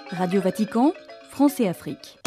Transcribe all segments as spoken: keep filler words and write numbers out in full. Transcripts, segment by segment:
Radio Vatican, France et Afrique.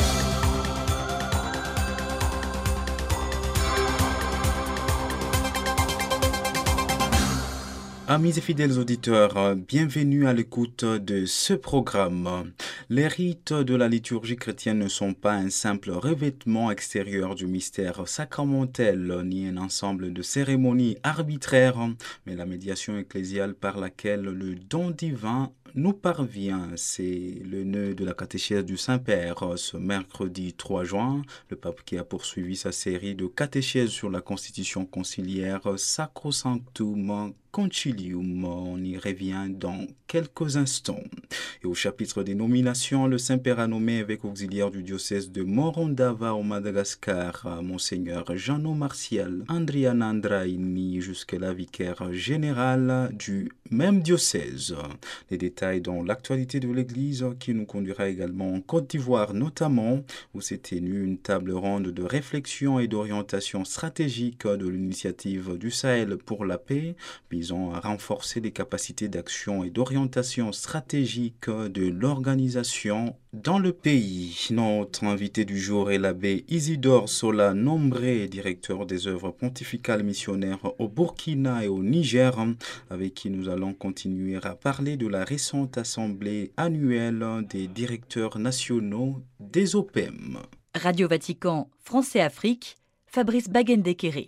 Amis et fidèles auditeurs, bienvenue à l'écoute de ce programme. Les rites de la liturgie chrétienne ne sont pas un simple revêtement extérieur du mystère sacramentel, ni un ensemble de cérémonies arbitraires, mais la médiation ecclésiale par laquelle le don divin nous parvient. C'est le nœud de la catéchèse du Saint-Père. Ce mercredi trois juin, le pape qui a poursuivi sa série de catéchèses sur la constitution conciliaire Sacrosanctum Concilium. On y revient dans quelques instants. Et au chapitre des nominations, le Saint-Père a nommé évêque auxiliaire du diocèse de Morondava au Madagascar, Monseigneur Jeannot Martial Andrianandraini, jusque-là vicaire général du même diocèse. Les détails dans l'actualité de l'Église qui nous conduira également en Côte d'Ivoire notamment, où s'est tenue une table ronde de réflexion et d'orientation stratégique de l'initiative du Sahel pour la paix, visant à renforcer les capacités d'action et d'orientation stratégique de l'organisation dans le pays. Notre invité du jour est l'abbé Isidore Sola Nombré, directeur des œuvres pontificales missionnaires au Burkina et au Niger, avec qui nous allons continuer à parler de la récente assemblée annuelle des directeurs nationaux des O P E M. Radio Vatican, France et Afrique, Fabrice Baguendekéré.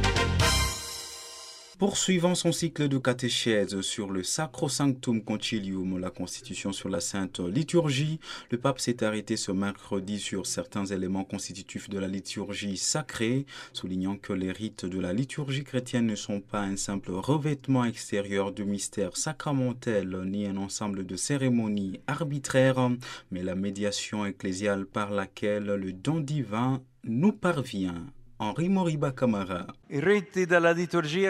Poursuivant son cycle de catéchèse sur le Sacrosanctum Concilium, la constitution sur la Sainte Liturgie, le pape s'est arrêté ce mercredi sur certains éléments constitutifs de la liturgie sacrée, soulignant que les rites de la liturgie chrétienne ne sont pas un simple revêtement extérieur du mystère sacramentel, ni un ensemble de cérémonies arbitraires, mais la médiation ecclésiale par laquelle le don divin nous parvient. Henri Moriba Camara. Les rites de la liturgie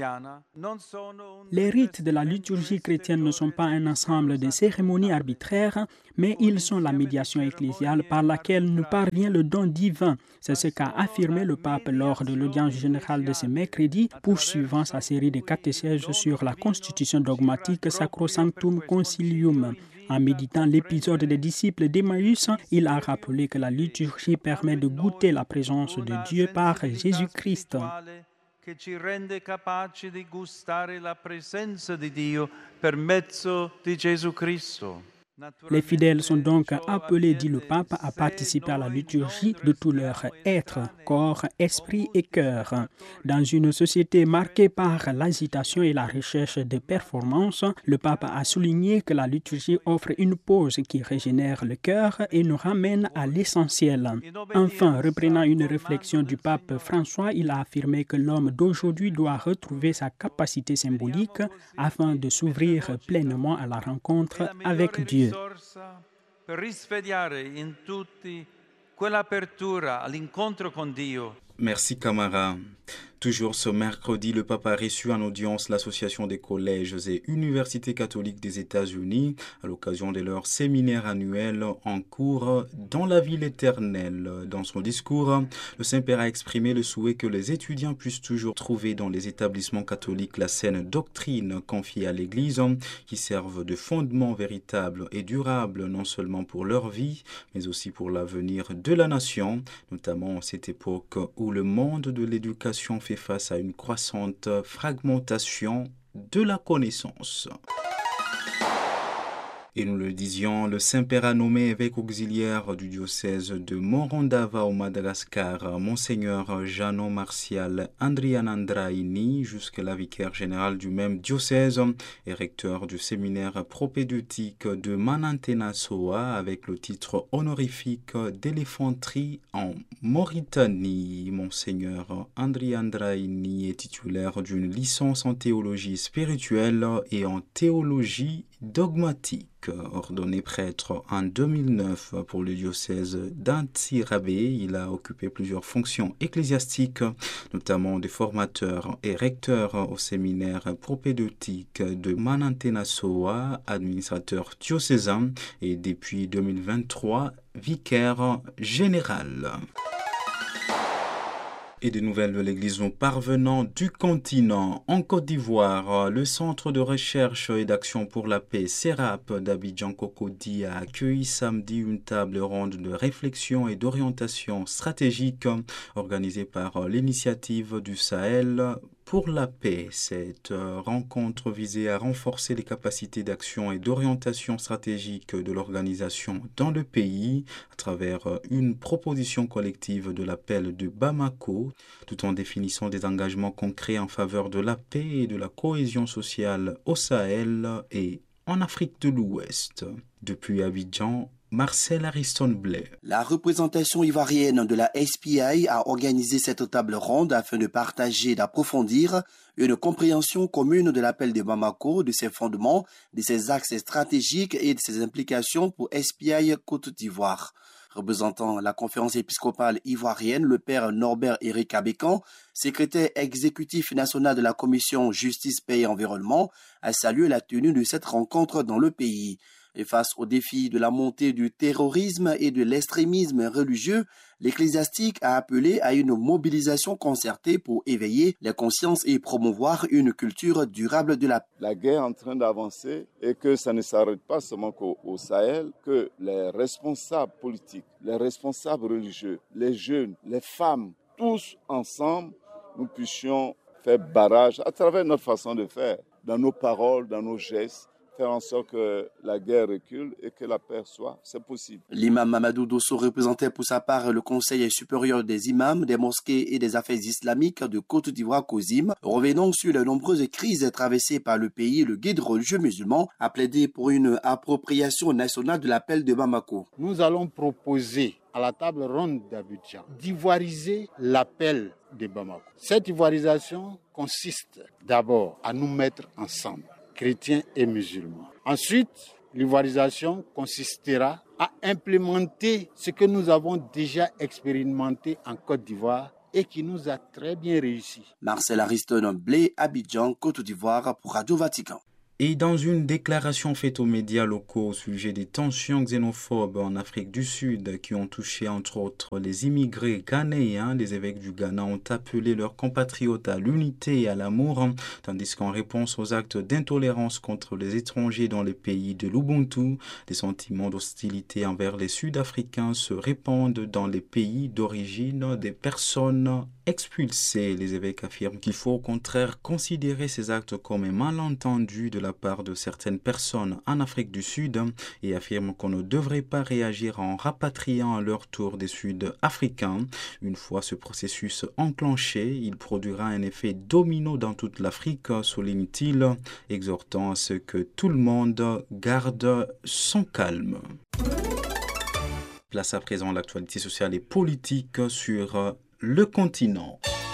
chrétienne ne sont pas un ensemble de cérémonies arbitraires, mais ils sont la médiation ecclésiale par laquelle nous parvient le don divin. C'est ce qu'a affirmé le pape lors de l'audience générale de ce mercredi, poursuivant sa série de catéchèses sur la constitution dogmatique Sacrosanctum Concilium. En méditant l'épisode des disciples d'Emmaüs, il a rappelé que la liturgie permet de goûter la présence de Dieu par Jésus-Christ. Che ci rende capaci di gustare la presenza di Dio per mezzo di Gesù Cristo. Les fidèles sont donc appelés, dit le pape, à participer à la liturgie de tout leur être, corps, esprit et cœur. Dans une société marquée par l'agitation et la recherche de performance, le pape a souligné que la liturgie offre une pause qui régénère le cœur et nous ramène à l'essentiel. Enfin, reprenant une réflexion du pape François, il a affirmé que l'homme d'aujourd'hui doit retrouver sa capacité symbolique afin de s'ouvrir pleinement à la rencontre avec Dieu. Per risvegliare in tutti quell'apertura all'incontro con Dio. Merci Camara. Toujours ce mercredi, le pape a reçu en audience l'Association des collèges et universités catholiques des États-Unis à l'occasion de leur séminaire annuel en cours dans la ville éternelle. Dans son discours, le Saint-Père a exprimé le souhait que les étudiants puissent toujours trouver dans les établissements catholiques la saine doctrine confiée à l'Église qui servent de fondement véritable et durable non seulement pour leur vie, mais aussi pour l'avenir de la nation, notamment en cette époque où le monde de l'éducation fait face à une croissante fragmentation de la connaissance. Et nous le disions, le Saint-Père a nommé évêque auxiliaire du diocèse de Morondava au Madagascar, Monseigneur Jeannot Martial Andrianandraini, jusque-là vicaire général du même diocèse et recteur du séminaire propédeutique de Manantena Soa avec le titre honorifique d'éléphanterie en Mauritanie. Monseigneur Andrianandraini est titulaire d'une licence en théologie spirituelle et en théologie dogmatique. Ordonné prêtre en deux mille neuf pour le diocèse d'Antsirabe, il a occupé plusieurs fonctions ecclésiastiques, notamment de formateur et recteur au séminaire propédeutique de Manantena Soa, administrateur diocésain et depuis deux mille vingt-trois, vicaire général. Et des nouvelles de l'Église nous parvenant du continent. En Côte d'Ivoire, le Centre de recherche et d'action pour la paix, CERAP d'Abidjan Cocody, a accueilli samedi une table ronde de réflexion et d'orientation stratégique organisée par l'initiative du Sahel pour la paix. Cette rencontre visait à renforcer les capacités d'action et d'orientation stratégique de l'organisation dans le pays à travers une proposition collective de l'appel de Bamako, tout en définissant des engagements concrets en faveur de la paix et de la cohésion sociale au Sahel et en Afrique de l'Ouest. Depuis Abidjan, Marcel Ariston-Blais. La représentation ivoirienne de la S P I a organisé cette table ronde afin de partager et d'approfondir une compréhension commune de l'appel de Bamako, de ses fondements, de ses axes stratégiques et de ses implications pour S P I Côte d'Ivoire. Représentant la conférence épiscopale ivoirienne, le père Norbert Éric Abécan, secrétaire exécutif national de la commission Justice, Paix et Environnement, a salué la tenue de cette rencontre dans le pays. Et face aux défis de la montée du terrorisme et de l'extrémisme religieux, l'ecclésiastique a appelé à une mobilisation concertée pour éveiller les consciences et promouvoir une culture durable de la paix. La guerre est en train d'avancer et que ça ne s'arrête pas seulement qu'au au Sahel, que les responsables politiques, les responsables religieux, les jeunes, les femmes, tous ensemble, nous puissions faire barrage à travers notre façon de faire, dans nos paroles, dans nos gestes, faire en sorte que la guerre recule et que la paix soit, c'est possible. L'imam Mamadou Dosso représentait pour sa part le Conseil supérieur des imams, des mosquées et des affaires islamiques de Côte d'Ivoire, COSIM. Revenant sur les nombreuses crises traversées par le pays, le guide religieux musulman a plaidé pour une appropriation nationale de l'appel de Bamako. Nous allons proposer à la table ronde d'Abidjan d'ivoiriser l'appel de Bamako. Cette ivoirisation consiste d'abord à nous mettre ensemble, chrétiens et musulmans. Ensuite, l'ivoirisation consistera à implémenter ce que nous avons déjà expérimenté en Côte d'Ivoire et qui nous a très bien réussi. Marcel Ariston-Blais, Abidjan, Côte d'Ivoire pour Radio Vatican. Et dans une déclaration faite aux médias locaux au sujet des tensions xénophobes en Afrique du Sud qui ont touché entre autres les immigrés ghanéens, les évêques du Ghana ont appelé leurs compatriotes à l'unité et à l'amour, tandis qu'en réponse aux actes d'intolérance contre les étrangers dans les pays de l'Ubuntu, des sentiments d'hostilité envers les Sud-Africains se répandent dans les pays d'origine des personnes expulsées. Les évêques affirment qu'il faut au contraire considérer ces actes comme un malentendu de la part de certaines personnes en Afrique du Sud et affirment qu'on ne devrait pas réagir en rapatriant à leur tour des Sud-Africains. Une fois ce processus enclenché, il produira un effet domino dans toute l'Afrique, souligne-t-il, exhortant à ce que tout le monde garde son calme. Place à présent l'actualité sociale et politique sur le continent.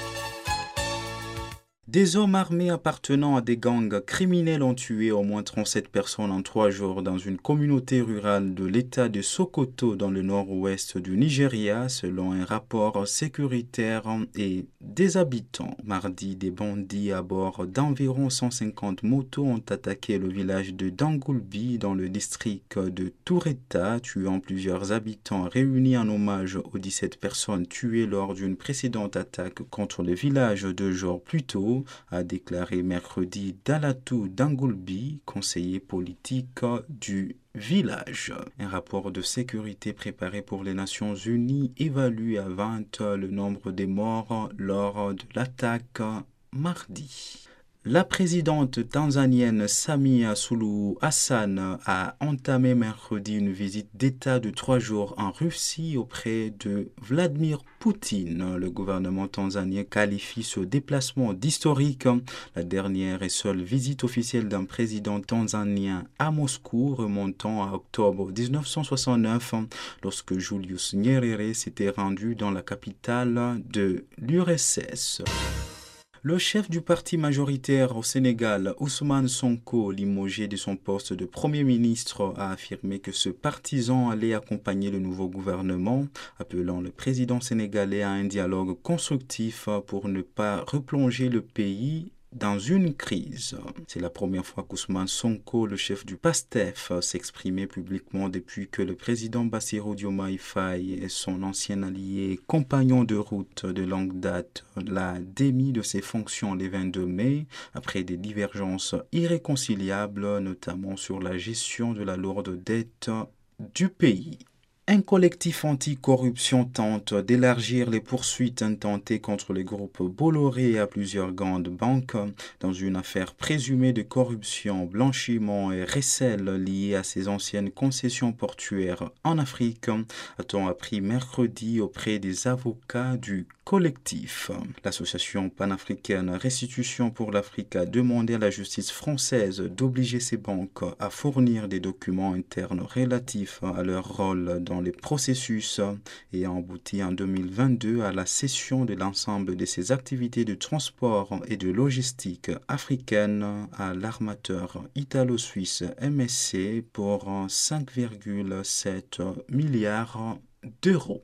Des hommes armés appartenant à des gangs criminels ont tué au moins trente-sept personnes en trois jours dans une communauté rurale de l'État de Sokoto dans le nord-ouest du Nigeria, selon un rapport sécuritaire et des habitants. Mardi, des bandits à bord d'environ cent cinquante motos ont attaqué le village de Dangulbi dans le district de Toureta, tuant plusieurs habitants réunis en hommage aux dix-sept personnes tuées lors d'une précédente attaque contre le village deux jours plus tôt, a déclaré mercredi Dalatou Dangulbi, conseiller politique du village. Un rapport de sécurité préparé pour les Nations Unies évalue à vingt le nombre des morts lors de l'attaque mardi. La présidente tanzanienne Samia Suluhu Hassan a entamé mercredi une visite d'État de trois jours en Russie auprès de Vladimir Poutine. Le gouvernement tanzanien qualifie ce déplacement d'historique, la dernière et seule visite officielle d'un président tanzanien à Moscou remontant à octobre dix-neuf cent soixante-neuf, lorsque Julius Nyerere s'était rendu dans la capitale de l'U R S S. Le chef du parti majoritaire au Sénégal, Ousmane Sonko, limogé de son poste de Premier ministre, a affirmé que ce partisan allait accompagner le nouveau gouvernement, appelant le président sénégalais à un dialogue constructif pour ne pas replonger le pays dans une crise. C'est la première fois qu'Ousmane Sonko, le chef du PASTEF, s'exprimait publiquement depuis que le président Bassirou Diomaye Faye et son ancien allié, compagnon de route de longue date, l'a démis de ses fonctions le vingt-deux mai, après des divergences irréconciliables, notamment sur la gestion de la lourde dette du pays. Un collectif anticorruption tente d'élargir les poursuites intentées contre le groupe Bolloré à plusieurs grandes banques dans une affaire présumée de corruption, blanchiment et recel liée à ses anciennes concessions portuaires en Afrique, a-t-on appris mercredi auprès des avocats du collectif. L'association panafricaine Restitution pour l'Afrique a demandé à la justice française d'obliger ces banques à fournir des documents internes relatifs à leur rôle dans les processus et a abouti en deux mille vingt-deux à la cession de l'ensemble de ses activités de transport et de logistique africaine à l'armateur italo-suisse M S C pour cinq virgule sept milliards d'euros.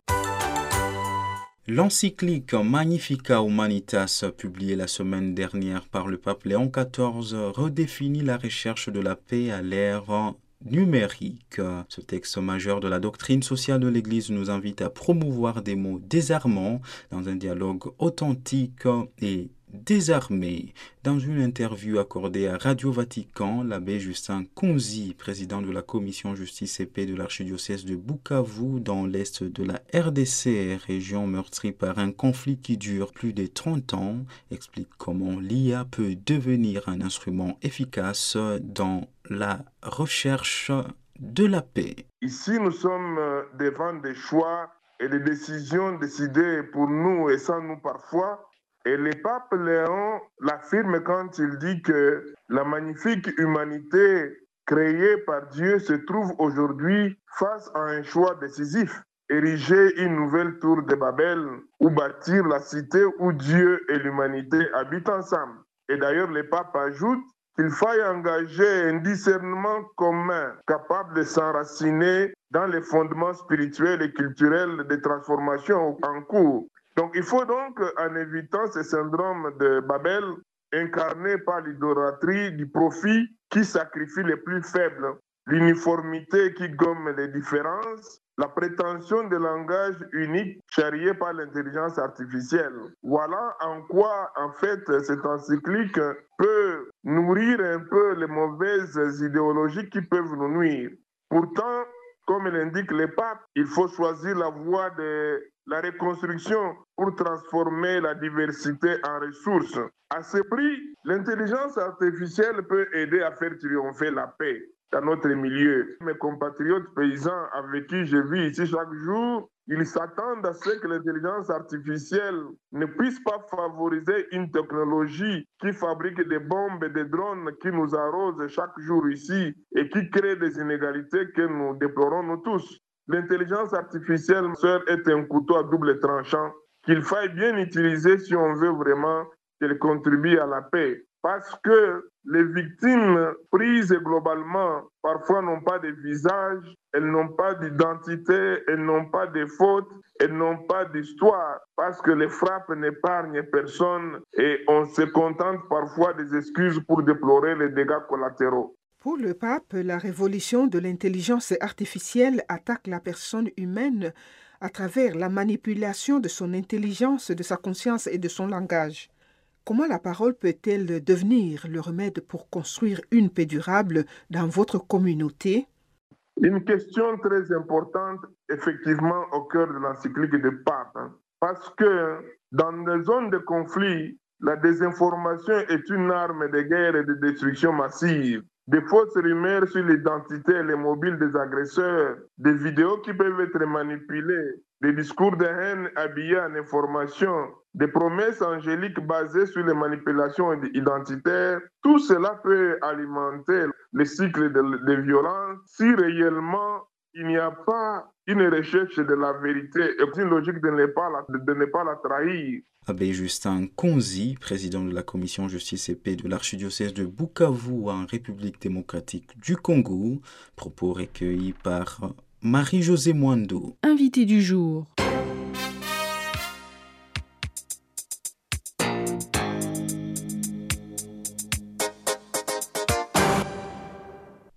L'encyclique Magnificat Humanitas, publiée la semaine dernière par le pape Léon quatorze, redéfinit la recherche de la paix à l'ère numérique. Ce texte majeur de la doctrine sociale de l'Église nous invite à promouvoir des mots désarmants dans un dialogue authentique et désarmé. Dans une interview accordée à Radio Vatican, l'abbé Justin Konzi, président de la commission justice et paix de l'archidiocèse de Bukavu dans l'est de la R D C, région meurtrie par un conflit qui dure plus de trente ans, explique comment l'I A peut devenir un instrument efficace dans la recherche de la paix. Ici, nous sommes devant des choix et des décisions décidées pour nous et sans nous parfois. Et le pape Léon l'affirme quand il dit que la magnifique humanité créée par Dieu se trouve aujourd'hui face à un choix décisif. Ériger une nouvelle tour de Babel ou bâtir la cité où Dieu et l'humanité habitent ensemble. Et d'ailleurs, le pape ajoute qu'il faille engager un discernement commun capable de s'enraciner dans les fondements spirituels et culturels des transformations en cours. Donc il faut donc, en évitant ce syndrome de Babel, incarné par l'idolâtrie du profit qui sacrifie les plus faibles, l'uniformité qui gomme les différences, la prétention de langage unique charrié par l'intelligence artificielle. Voilà en quoi, en fait, cette encyclique peut nourrir un peu les mauvaises idéologies qui peuvent nous nuire. Pourtant, comme l'indique le pape, il faut choisir la voie de la reconstruction pour transformer la diversité en ressources. À ce prix, l'intelligence artificielle peut aider à faire triompher la paix dans notre milieu. Mes compatriotes paysans avec qui je vis ici chaque jour, ils s'attendent à ce que l'intelligence artificielle ne puisse pas favoriser une technologie qui fabrique des bombes et des drones qui nous arrosent chaque jour ici et qui crée des inégalités que nous déplorons nous tous. L'intelligence artificielle, sœur, est un couteau à double tranchant qu'il faille bien utiliser si on veut vraiment qu'elle contribue à la paix. Parce que les victimes prises globalement, parfois n'ont pas de visage, elles n'ont pas d'identité, elles n'ont pas de fautes, elles n'ont pas d'histoire. Parce que les frappes n'épargnent personne et on se contente parfois des excuses pour déplorer les dégâts collatéraux. Pour le pape, la révolution de l'intelligence artificielle attaque la personne humaine à travers la manipulation de son intelligence, de sa conscience et de son langage. Comment la parole peut-elle devenir le remède pour construire une paix durable dans votre communauté? Une question très importante, effectivement, au cœur de l'encyclique du pape. Parce que dans les zones de conflit, la désinformation est une arme de guerre et de destruction massive. Des fausses rumeurs sur l'identité et les mobiles des agresseurs, des vidéos qui peuvent être manipulées, des discours de haine habillés en information, des promesses angéliques basées sur les manipulations identitaires, tout cela peut alimenter le cycle de, de violence si réellement il n'y a pas une recherche de la vérité et une logique de ne pas la, de ne pas la trahir. Abbé Justin Konzi, président de la commission justice et paix de l'archidiocèse de Bukavu en République démocratique du Congo, propos recueillis par Marie-Josée Mwando. Invité du jour.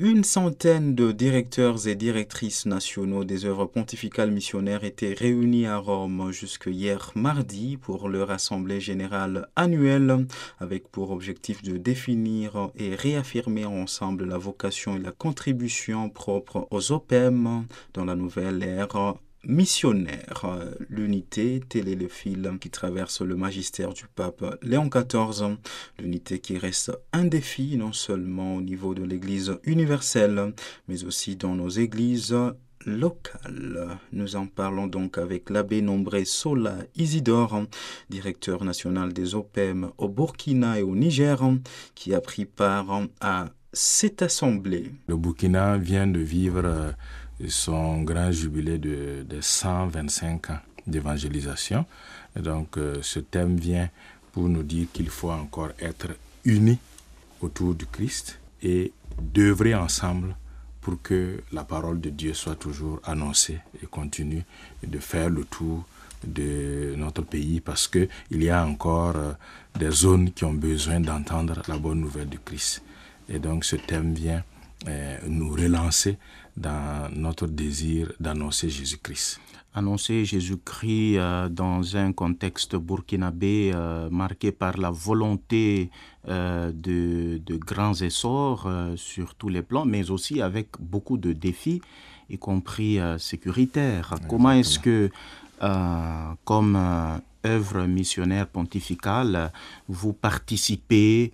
Une centaine de directeurs et directrices nationaux des œuvres pontificales missionnaires étaient réunis à Rome jusque hier mardi pour leur assemblée générale annuelle avec pour objectif de définir et réaffirmer ensemble la vocation et la contribution propre aux O P E M dans la nouvelle ère missionnaire. L'unité, tel est le fil qui traverse le magistère du pape Léon quatorze. L'unité qui reste un défi non seulement au niveau de l'Église universelle, mais aussi dans nos églises locales. Nous en parlons donc avec l'abbé Nombré Sola Isidore, directeur national des O P E M au Burkina et au Niger, qui a pris part à cette assemblée. Le Burkina vient de vivre son grand jubilé de, de cent vingt-cinq ans d'évangélisation. Et donc, euh, ce thème vient pour nous dire qu'il faut encore être unis autour du Christ et d'œuvrer ensemble pour que la parole de Dieu soit toujours annoncée et continue de faire le tour de notre pays parce qu'il y a encore euh, des zones qui ont besoin d'entendre la bonne nouvelle du Christ. Et donc, ce thème vient euh, nous relancer dans notre désir d'annoncer Jésus-Christ. Annoncer Jésus-Christ euh, dans un contexte burkinabé euh, marqué par la volonté euh, de, de grands essors euh, sur tous les plans, mais aussi avec beaucoup de défis, y compris euh, sécuritaires. Exactement. Comment est-ce que, euh, comme euh, œuvre missionnaire pontificale, vous participez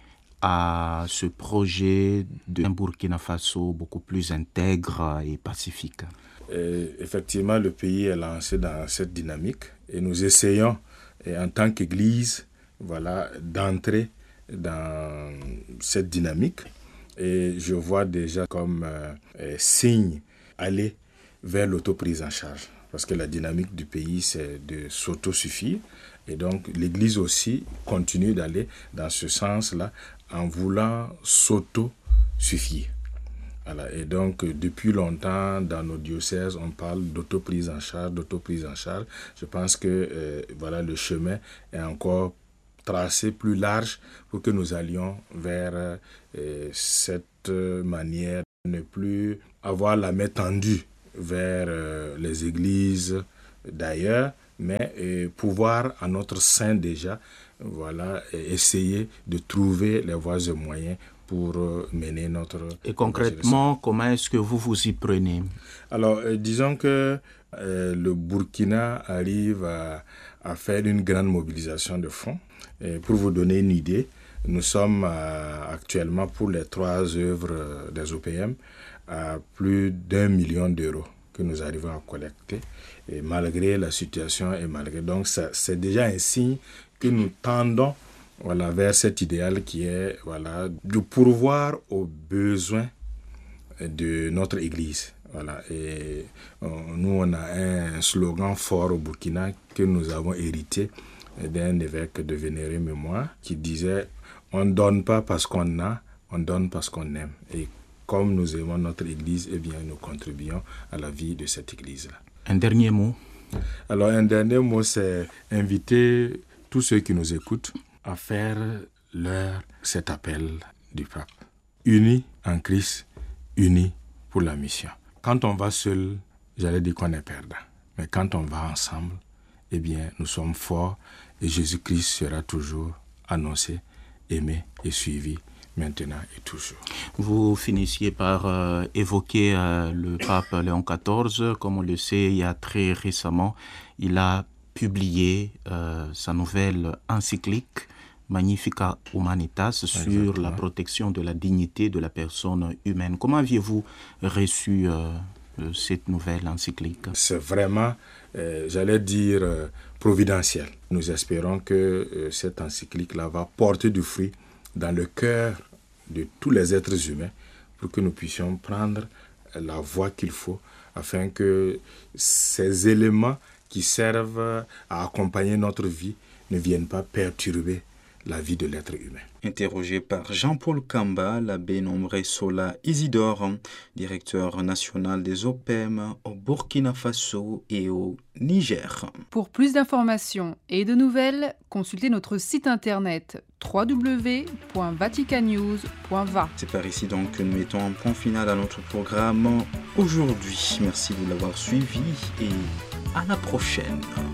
à ce projet d'un Burkina Faso beaucoup plus intègre et pacifique? Et effectivement, le pays est lancé dans cette dynamique et nous essayons, et en tant qu'Église, voilà, d'entrer dans cette dynamique. Et je vois déjà comme euh, signe aller vers l'autoprise en charge. Parce que la dynamique du pays, c'est de s'autosuffire. Et donc, l'Église aussi continue d'aller dans ce sens-là en voulant s'auto-suffire. Voilà. Et donc, depuis longtemps, dans nos diocèses, on parle d'autoprise en charge, d'autoprise en charge. Je pense que euh, voilà, le chemin est encore tracé plus large pour que nous allions vers euh, cette manière de ne plus avoir la main tendue vers euh, les églises d'ailleurs, mais euh, pouvoir à notre sein déjà, voilà, essayer de trouver les voies et moyens pour euh, mener notre... Et concrètement, comment est-ce que vous vous y prenez? Alors, euh, disons que euh, le Burkina arrive à, à faire une grande mobilisation de fonds. Et pour vous donner une idée, nous sommes euh, actuellement pour les trois œuvres euh, des O P E M à plus d'un million d'euros que nous arrivons à collecter, et malgré la situation et malgré... Donc, ça, c'est déjà un signe que nous tendons, voilà, vers cet idéal qui est, voilà, de pourvoir aux besoins de notre Église. Voilà. Et euh, nous, on a un slogan fort au Burkina que nous avons hérité d'un évêque de vénérée mémoire qui disait « On ne donne pas parce qu'on a, on donne parce qu'on aime ». Et comme nous aimons notre Église, eh bien, nous contribuons à la vie de cette Église-là. Un dernier mot? Alors, un dernier mot, c'est inviter tous ceux qui nous écoutent à faire leur cet appel du pape. Unis en Christ, unis pour la mission. Quand on va seul, j'allais dire qu'on est perdant. Mais quand on va ensemble, eh bien, nous sommes forts et Jésus-Christ sera toujours annoncé, aimé et suivi maintenant et toujours. Vous finissiez par euh, évoquer euh, le pape Léon quatorze. Comme on le sait, il y a très récemment, il a publié euh, sa nouvelle encyclique Magnificat Humanitas sur Exactement. La protection de la dignité de la personne humaine. Comment aviez-vous reçu euh, cette nouvelle encyclique? C'est vraiment, euh, j'allais dire, euh, providentiel. Nous espérons que euh, cette encyclique-là va porter du fruit dans le cœur de tous les êtres humains pour que nous puissions prendre la voie qu'il faut afin que ces éléments qui servent à accompagner notre vie ne viennent pas perturber la vie de l'être humain. Interrogé par Jean-Paul Kamba, l'abbé Nombre Sola Isidore, directeur national des O P E M au Burkina Faso et au Niger. Pour plus d'informations et de nouvelles, consultez notre site internet w w w point vatican news point v a. C'est par ici donc que nous mettons un point final à notre programme aujourd'hui. Merci de l'avoir suivi et à la prochaine.